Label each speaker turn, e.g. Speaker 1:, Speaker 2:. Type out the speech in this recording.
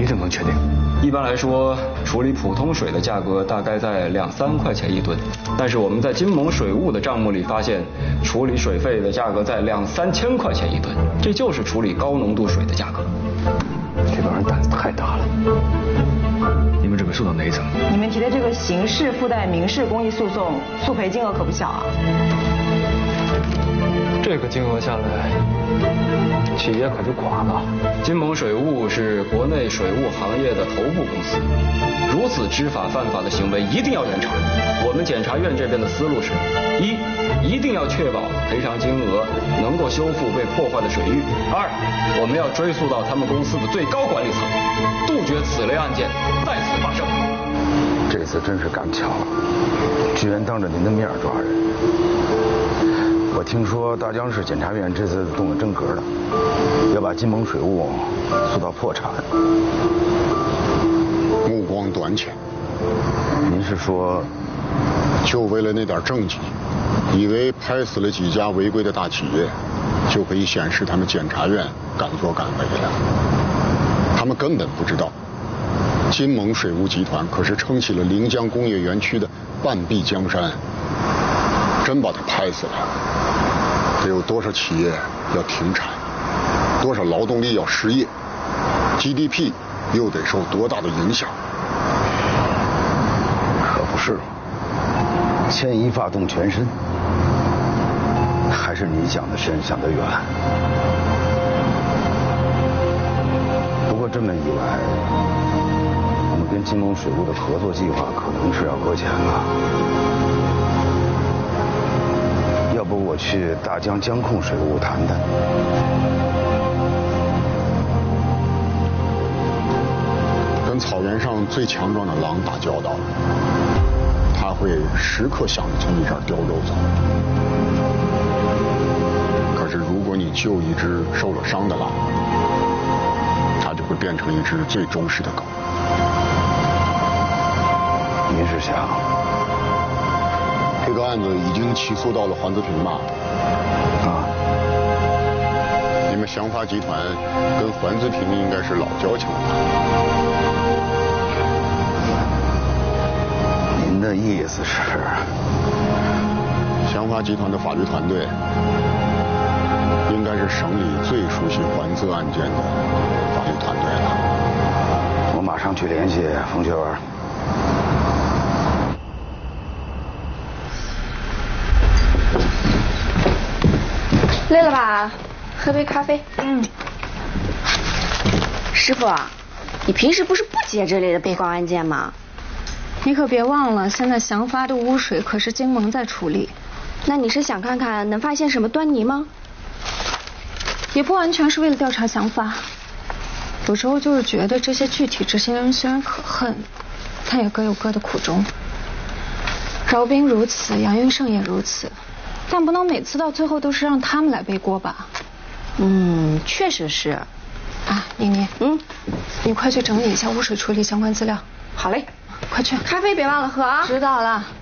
Speaker 1: 怎么能确定？
Speaker 2: 一般来说，处理普通水的价格大概在2、3块钱一吨，但是我们在金盟水务的账目里发现，处理水费的价格在2、3千块钱一吨，这就是处理高浓度水的价格。
Speaker 1: 这帮人胆子太大了。你们准备诉到哪一层？
Speaker 3: 你们提的这个刑事附带民事公益诉讼，诉赔金额可不小啊。
Speaker 4: 这个金额下来，企业可就垮了。
Speaker 2: 金盟水务是国内水务行业的头部公司，如此知法犯法的行为一定要严惩。我们检察院这边的思路是：一定要确保赔偿金额能够修复被破坏的水域；二，我们要追溯到他们公司的最高管理层，杜绝此类案件再次发生。
Speaker 5: 这次真是赶巧了，居然当着您的面抓人。我听说大江市检察院这次动了真格了，要把金盟水务诉到破产。
Speaker 6: 目光短浅。
Speaker 5: 您是说，
Speaker 6: 就为了那点政绩，以为拍死了几家违规的大企业，就可以显示他们检察院敢作敢为了？他们根本不知道，金盟水务集团可是撑起了临江工业园区的半壁江山。真把他拍死了，得有多少企业要停产，多少劳动力要失业， GDP 又得受多大的影响？
Speaker 5: 可不是，牵一发动全身。还是你想得深，想得远。不过这么一来，我们跟金盟水务的合作计划可能是要搁浅了。要不我去大江江控水务谈谈。
Speaker 6: 跟草原上最强壮的狼打交道，他会时刻想着从你这儿叼肉走。可是如果你救一只受了伤的狼，它就会变成一只最忠实的狗。
Speaker 5: 您是想？
Speaker 6: 这个案子已经起诉到了环子坪吧？
Speaker 5: 啊。
Speaker 6: 你们祥发集团跟环子坪应该是老交情了吧？
Speaker 5: 您的意思是？
Speaker 6: 祥发集团的法律团队应该是省里最熟悉环子案件的法律团队了。
Speaker 5: 我马上去联系冯学文。
Speaker 7: 累了吧？喝杯咖啡。师傅，你平时不是不接这类的被告案件吗？
Speaker 8: 你可别忘了，现在祥发的污水可是金盟在处理。
Speaker 7: 那你是想看看能发现什么端倪吗？
Speaker 8: 也不完全是为了调查祥发，有时候就是觉得这些具体执行人虽然可恨，但也各有各的苦衷。饶斌如此，杨云胜也如此。但不能每次到最后都是让他们来背锅吧？
Speaker 7: 确实是。
Speaker 8: 啊，宁宁，你快去整理一下污水处理相关资料。
Speaker 7: 好嘞，
Speaker 8: 快去。
Speaker 7: 咖啡别忘了喝啊。
Speaker 8: 知道了。